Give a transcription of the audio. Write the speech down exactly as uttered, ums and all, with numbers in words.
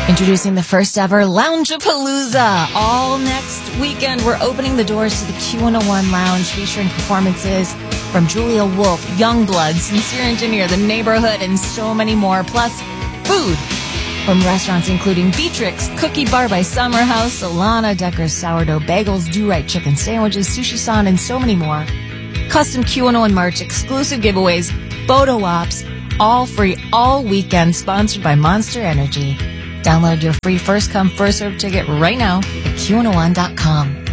Introducing the first ever Lounge-a-Palooza. All next weekend, we're opening the doors to the Q one oh one Lounge, featuring performances from Julia Wolf, Youngblood, Sincere Engineer, The Neighborhood, and so many more. Plus, food from restaurants including Beatrix, Cookie Bar by Summer House, Alana, Decker's Sourdough Bagels, Do Right Chicken Sandwiches, Sushi-san, and so many more. Custom Q one oh one merch, exclusive giveaways, photo ops, all free all weekend, sponsored by Monster Energy. Download your free first come, first served ticket right now at Q one oh one dot com.